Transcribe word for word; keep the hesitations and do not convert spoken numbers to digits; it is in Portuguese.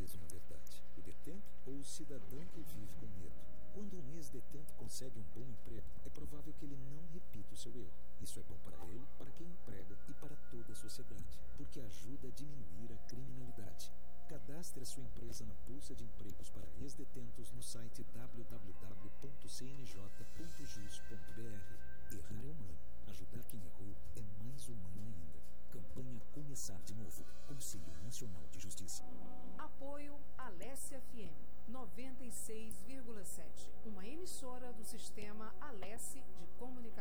preso, na verdade? O detento ou o cidadão que vive com medo? Quando um ex-detento consegue um bom emprego, é provável que ele não repita o seu erro. Isso é bom para ele, para quem emprega e para toda a sociedade, porque ajuda a diminuir a criminalidade. Cadastre a sua empresa na Bolsa de Empregos para ex-detentos no site w w w ponto c n j ponto jus ponto b r. Errar é humano. Ajudar quem errou é mais humano ainda. Campanha Começar de Novo. Conselho Nacional de Justiça. Apoio Alessia F M noventa e seis vírgula sete, uma emissora do sistema Alessi de comunicação.